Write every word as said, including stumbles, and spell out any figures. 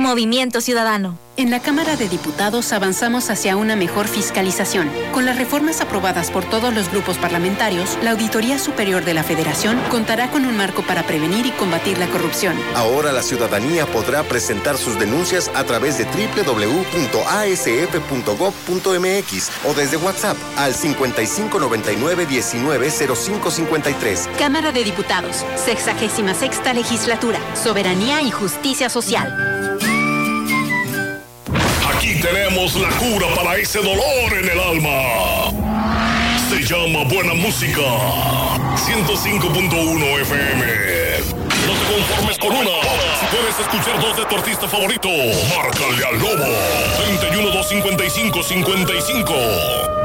Movimiento Ciudadano. En la Cámara de Diputados avanzamos hacia una mejor fiscalización. Con las reformas aprobadas por todos los grupos parlamentarios, la Auditoría Superior de la Federación contará con un marco para prevenir y combatir la corrupción. Ahora la ciudadanía podrá presentar sus denuncias a través de doble u doble u doble u punto a s f punto gob punto m x o desde WhatsApp al cincuenta y cinco noventa y nueve diecinueve cero cinco cincuenta y tres. Cámara de Diputados, sexagésima sexta legislatura, soberanía y justicia social. Aquí tenemos la cura para ese dolor en el alma. Se llama buena música. ciento cinco punto uno F M. No te conformes con una. Si puedes escuchar dos de tu artista favorito, márcale al Lobo. treinta y uno, doscientos cincuenta y cinco, cincuenta y cinco.